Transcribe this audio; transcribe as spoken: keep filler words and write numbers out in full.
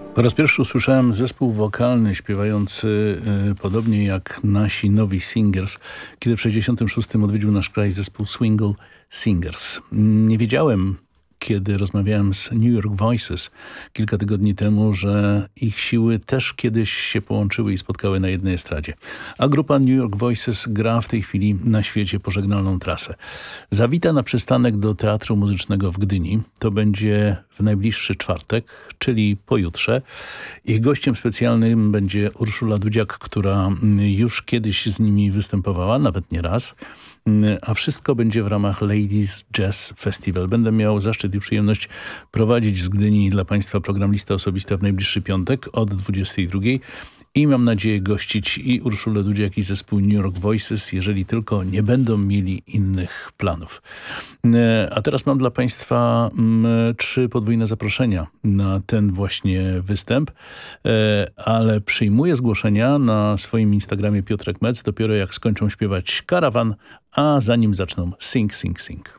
Po raz pierwszy usłyszałem zespół wokalny śpiewający y, podobnie jak nasi nowi Singers, kiedy w sześćdziesiątym szóstym odwiedził nasz kraj zespół Swingle Singers. Nie wiedziałem, kiedy rozmawiałem z New York Voices kilka tygodni temu, że ich siły też kiedyś się połączyły i spotkały na jednej estradzie. A grupa New York Voices gra w tej chwili na świecie pożegnalną trasę. Zawita na przystanek do Teatru Muzycznego w Gdyni. To będzie w najbliższy czwartek, czyli pojutrze. Ich gościem specjalnym będzie Urszula Dudziak, która już kiedyś z nimi występowała, nawet nie raz. A wszystko będzie w ramach Ladies Jazz Festival. Będę miał zaszczyt i przyjemność prowadzić z Gdyni dla Państwa program Lista Osobista w najbliższy piątek od dwudziestej drugiej. I mam nadzieję gościć i Urszulę Dudziak i zespół New York Voices, jeżeli tylko nie będą mieli innych planów. A teraz mam dla Państwa trzy podwójne zaproszenia na ten właśnie występ, ale przyjmuję zgłoszenia na swoim Instagramie Piotrek Metz dopiero jak skończą śpiewać Karawan, a zanim zaczną Sing, Sing, Sing.